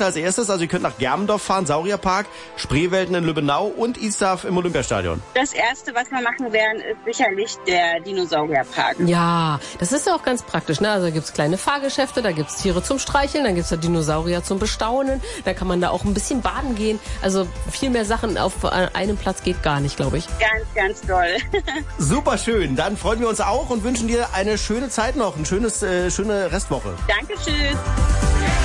Punkte als erstes? Also ihr könnt nach Germendorf fahren, Saurierpark, Spreewelten in Lübbenau und Isarf im Olympiastadion. Das Erste, was wir machen werden, ist sicherlich der Dinosaurierpark. Ja, das ist ja auch ganz praktisch, ne? Also da gibt's kleine Fahrgeschäfte, da gibt's Tiere zum Streicheln, dann gibt's da Dinosaurier zum Bestaunen, da kann man da auch ein bisschen baden gehen. Also viel mehr Sachen auf einem Platz geht gar nicht, glaube ich. Ganz, ganz toll. Super schön, dann freuen wir uns auch und wünschen dir eine schöne Zeit noch, eine schöne Restwoche. Dankeschön.